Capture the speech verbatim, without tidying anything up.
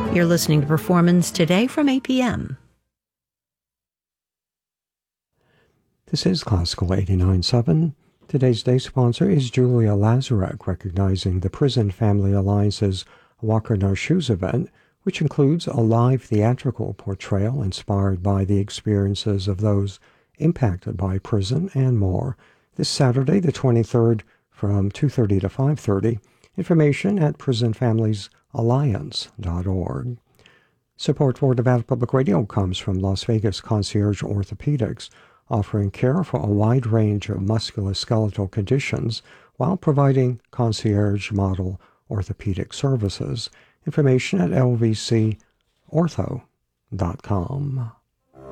You're listening to Performance Today from A P M. This is Classical eighty-nine point seven. Today's day sponsor is Julia Lazarek, recognizing the Prison Family Alliance's Walk in Our Shoes event, which includes a live theatrical portrayal inspired by the experiences of those impacted by prison and more. This Saturday, the twenty-third, from two thirty to five thirty. Information at prison families alliance dot org. Support for Nevada Public Radio comes from Las Vegas Concierge Orthopedics, offering care for a wide range of musculoskeletal conditions while providing concierge model orthopedic services. Information at L V C ortho dot com.